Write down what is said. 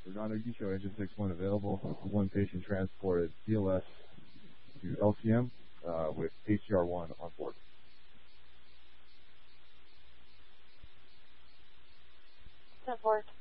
Redondo, you show engine 6-1 available. One patient transported CLS to LCM with HCR1 on board. Support.